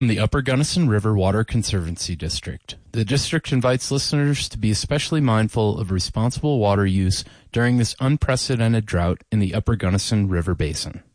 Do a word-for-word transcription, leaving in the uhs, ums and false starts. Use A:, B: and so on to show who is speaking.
A: From the Upper Gunnison River Water Conservancy District. The district invites listeners to be especially mindful of responsible water use during this unprecedented drought in the Upper Gunnison River Basin.